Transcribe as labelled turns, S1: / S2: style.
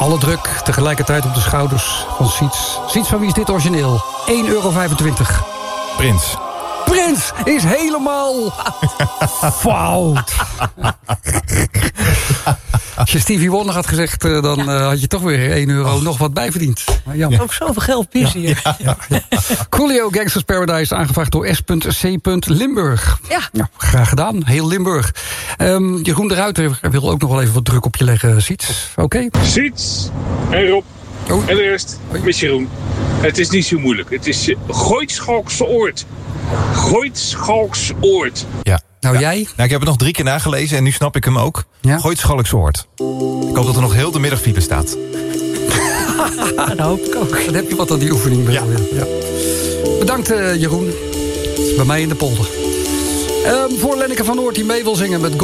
S1: Alle druk tegelijkertijd op de schouders van Siets. Siets, van wie is dit origineel? €1,25.
S2: Prins.
S1: Prins is helemaal fout. Als je Stevie Wonder had gezegd, dan had je toch weer €1 nog wat bijverdiend. Maar jammer.
S3: Ook zoveel geld pissen hier.
S1: Ja. Coolio, Gangsters Paradise, aangevraagd door S.C. Limburg.
S3: Ja.
S1: Graag gedaan, heel Limburg. Jeroen de Ruiter wil ook nog wel even wat druk op je leggen, Siets. Oké?
S4: Siets en Rob.
S1: Oh.
S4: En eerst met Jeroen. Het is niet zo moeilijk. Het is Gooitschalksoord. Gooitschalksoord.
S2: Ja.
S1: Nou,
S2: ja.
S1: jij?
S2: Nou, ik heb het nog 3 keer nagelezen en nu snap ik hem ook.
S1: Ja?
S2: Gooitschalksoord. Ik hoop dat er nog heel de middag file staat.
S3: Dat hoop ik ook.
S1: Dan heb je wat aan die oefening.
S2: Ja.
S1: Ja. Bedankt, Jeroen. Het is bij mij in de polder. Voor Lenneke van Oort die mee wil zingen met